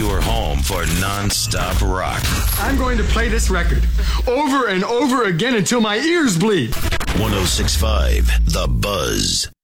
your home for non-stop rock. I'm going to play this record over and over again until my ears bleed. 106.5 The Buzz.